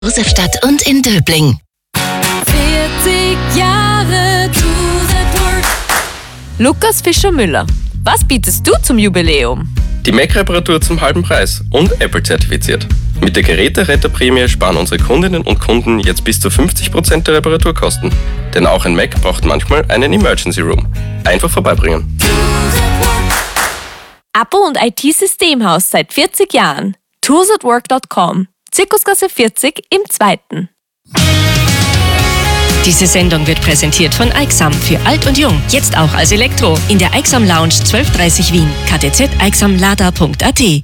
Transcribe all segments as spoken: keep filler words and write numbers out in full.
Josefstadt und in Döbling. vierzig Jahre Tour-de-Work. Lukas Fischer-Müller, was bietest du zum Jubiläum? Die Mac-Reparatur zum halben Preis und Apple-zertifiziert. Mit der Geräteretterprämie sparen unsere Kundinnen und Kunden jetzt bis zu fünfzig Prozent der Reparaturkosten. Denn auch ein Mac braucht manchmal einen Emergency Room. Einfach vorbeibringen. Apple und I T-Systemhaus seit vierzig Jahren. tools at work dot com. Zirkusgasse vierzig im zweiten. Diese Sendung wird präsentiert von Aixam für alt und jung. Jetzt auch als Elektro. In der Aixam Lounge zwölf dreißig Wien. k t z aixamlada punkt a t.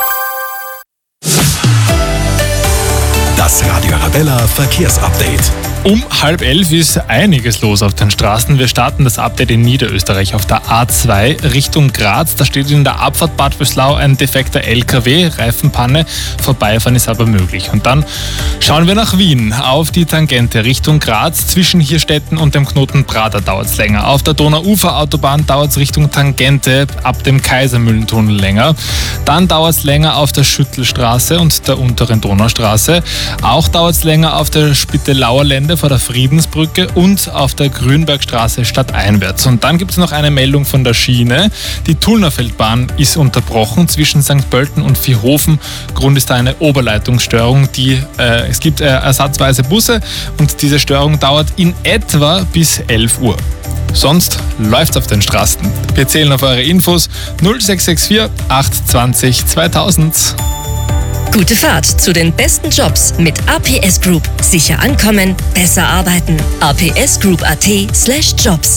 Das Radio Arabella Verkehrsupdate. Um halb elf ist einiges los auf den Straßen. Wir starten das Update in Niederösterreich auf der A zwei Richtung Graz. Da steht in der Abfahrt Bad Vöslau ein defekter L K W, Reifenpanne. Vorbeifahren ist aber möglich. Und dann schauen wir nach Wien auf die Tangente Richtung Graz. Zwischen Hirstetten und dem Knoten Prater dauert es länger. Auf der Donauuferautobahn dauert es Richtung Tangente ab dem Kaisermühlentunnel länger. Dann dauert es länger auf der Schüttelstraße und der unteren Donaustraße. Auch dauert es länger auf der Spittelauer Lände vor der Friedensbrücke und auf der Grünbergstraße stadteinwärts. Und dann gibt es noch eine Meldung von der Schiene. Die Tullnerfeldbahn ist unterbrochen zwischen Sankt Pölten und Vierhofen. Grund ist da eine Oberleitungsstörung. Die, äh, es gibt äh, ersatzweise Busse und diese Störung dauert in etwa bis elf Uhr. Sonst läuft's auf den Straßen. Wir zählen auf eure Infos null sechs sechs vier acht zwanzig zweitausend. Gute Fahrt zu den besten Jobs mit A P S Group. Sicher ankommen, besser arbeiten. a p s group punkt a t slash jobs.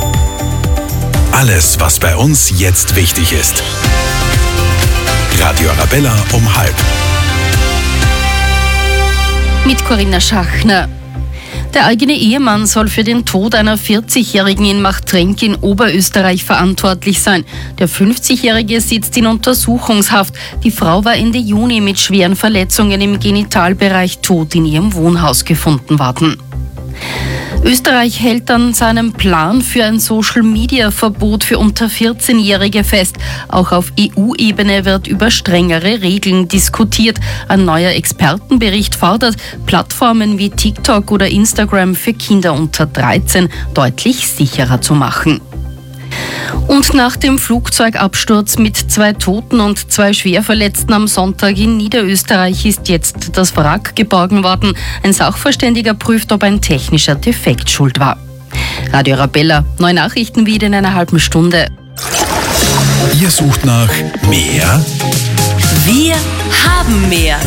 Alles, was bei uns jetzt wichtig ist. Radio Arabella um halb. Mit Corinna Schachner. Der eigene Ehemann soll für den Tod einer vierzigjährigen in Machtrenk in Oberösterreich verantwortlich sein. Der fünfzigjährige sitzt in Untersuchungshaft. Die Frau war Ende Juni mit schweren Verletzungen im Genitalbereich tot in ihrem Wohnhaus gefunden worden. Österreich hält an seinem Plan für ein Social-Media-Verbot für unter vierzehnjährige fest. Auch auf E U-Ebene wird über strengere Regeln diskutiert. Ein neuer Expertenbericht fordert, Plattformen wie TikTok oder Instagram für Kinder unter dreizehn deutlich sicherer zu machen. Und nach dem Flugzeugabsturz mit zwei Toten und zwei Schwerverletzten am Sonntag in Niederösterreich ist jetzt das Wrack geborgen worden. Ein Sachverständiger prüft, ob ein technischer Defekt schuld war. Radio Arabella, neue Nachrichten wieder in einer halben Stunde. Ihr sucht nach mehr? Wir haben mehr.